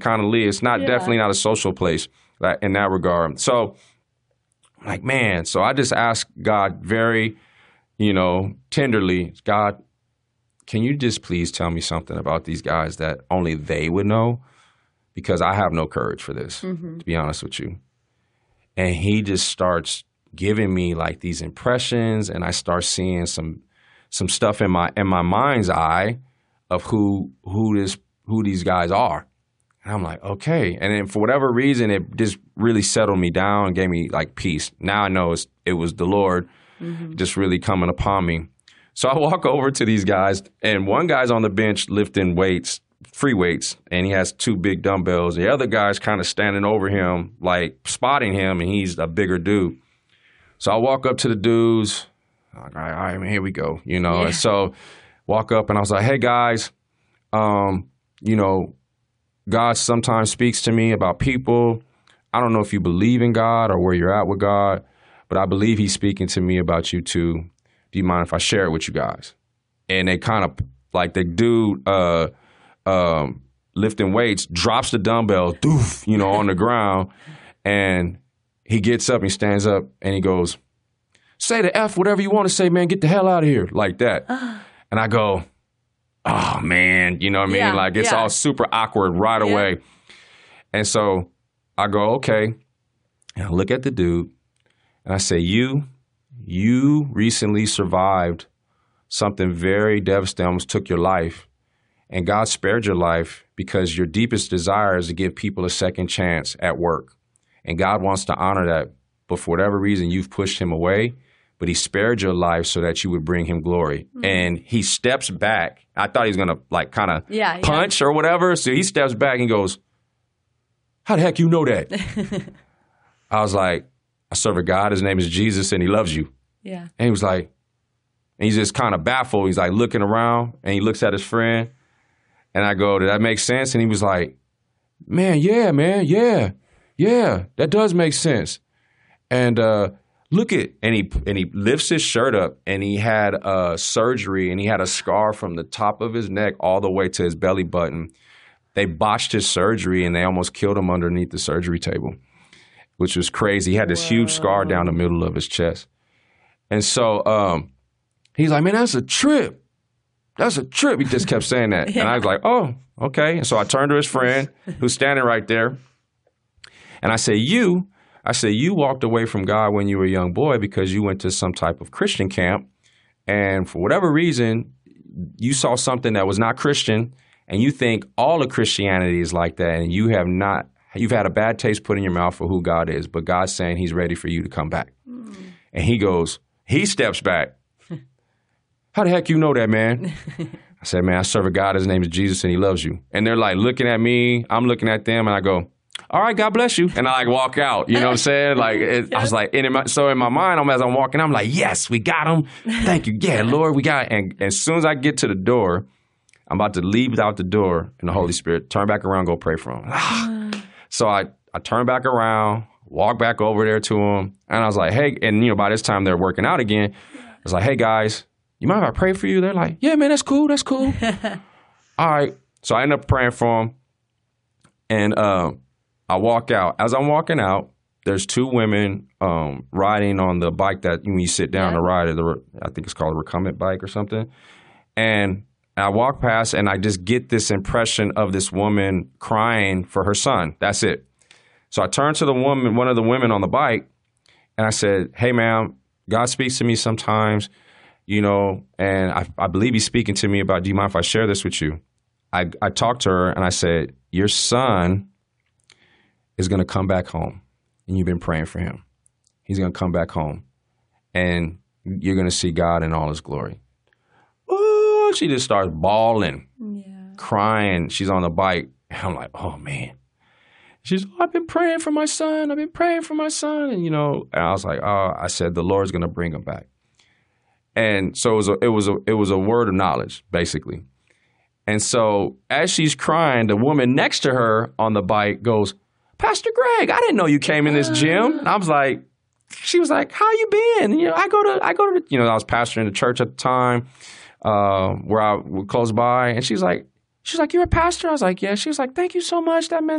kind of leave. It's not definitely not a social place in that regard. So, like, man, so I just asked God very, tenderly, God, can you just please tell me something about these guys that only they would know? Because I have no courage for this, to be honest with you. And he just starts giving me like these impressions, and I start seeing some stuff in my mind's eye of who these guys are. And I'm like, okay. And then for whatever reason, it just really settled me down and gave me like peace. Now I know it was the Lord just really coming upon me. So I walk over to these guys, and one guy's on the bench lifting weights, free weights, and he has 2 big dumbbells. The other guy's kind of standing over him, like spotting him, and he's a bigger dude. So I walk up to the dudes. I'm like, all right, man, here we go, Yeah. And so walk up, and I was like, hey, guys, God sometimes speaks to me about people. I don't know if you believe in God or where you're at with God, but I believe he's speaking to me about you too. Do you mind if I share it with you guys? And they kind of, like the dude lifting weights drops the dumbbell, doof, on the ground. And he gets up, he stands up, and he goes, say the F, whatever you want to say, man, get the hell out of here, like that. And I go, oh, man, you know what I mean? Yeah, like, it's all super awkward right away. And so I go, okay. And I look at the dude, and I say, you recently survived something very devastating, almost took your life. And God spared your life because your deepest desire is to give people a second chance at work. And God wants to honor that. But for whatever reason, you've pushed him away. But he spared your life so that you would bring him glory. And he steps back. I thought he was going to like kind of punch or whatever. So he steps back and goes, how the heck you know that? I was like, I serve a God. His name is Jesus, and he loves you. Yeah. And he was like, and he's just kind of baffled. He's like looking around, and he looks at his friend. And I go, did that make sense? And he was like, man, yeah, that does make sense. And look at, and he lifts his shirt up, and he had surgery, and he had a scar from the top of his neck all the way to his belly button. They botched his surgery, and they almost killed him underneath the surgery table, which was crazy. He had this huge scar down the middle of his chest. And so he's like, man, that's a trip. That's a trip. He just kept saying that. And I was like, oh, okay. And so I turned to his friend who's standing right there. And I said, you walked away from God when you were a young boy because you went to some type of Christian camp. And for whatever reason, you saw something that was not Christian. And you think all of Christianity is like that. And you've had a bad taste put in your mouth for who God is. But God's saying he's ready for you to come back. And he steps back. How the heck you know that, man? I said, man, I serve a God. His name is Jesus, and he loves you. And they're like looking at me. I'm looking at them, and I go, all right, God bless you. And I like walk out. You know what I'm saying? Like, I was like, in my mind, as I'm walking, I'm like, yes, we got him. Thank you. Yeah, Lord, we got it. And as soon as I get to the door, I'm about to leave out the door, and the Holy Spirit, turn back around, go pray for him. So I turn back around, walk back over there to him, and I was like, hey, and by this time they're working out again. I was like, hey, guys, you mind if I pray for you? They're like, yeah, man, that's cool. All right. So I end up praying for him, and I walk out. As I'm walking out, there's 2 women riding on the bike that when you sit down to ride, I think it's called a recumbent bike or something. And I walk past, and I just get this impression of this woman crying for her son. That's it. So I turned to one of the women on the bike, and I said, hey, ma'am, God speaks to me sometimes, and I believe he's speaking to me about, do you mind if I share this with you? I talked to her, and I said, your son is going to come back home, and you've been praying for him. He's going to come back home, and you're going to see God in all his glory. Ooh, she just starts bawling, crying. She's on the bike. And I'm like, oh, man. She's, I've been praying for my son. And, and I was like, oh, I said, the Lord's going to bring him back. And so it was a word of knowledge, basically. And so as she's crying, the woman next to her on the bike goes, Pastor Greg, I didn't know you came in this gym. And I was like, she was like, how you been? And, I go to, I was pastoring the church at the time where I was close by. And she's like, She's like, "You're a pastor?" I was like, "Yeah." She was like, "Thank you so much. That meant